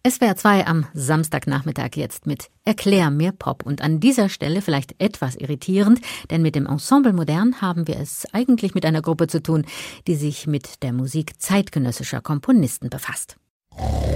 SWR 2 am Samstagnachmittag jetzt mit Erklär mir Pop. Und an dieser Stelle vielleicht etwas irritierend, denn mit dem Ensemble Modern haben wir es eigentlich mit einer Gruppe zu tun, die sich mit der Musik zeitgenössischer Komponisten befasst.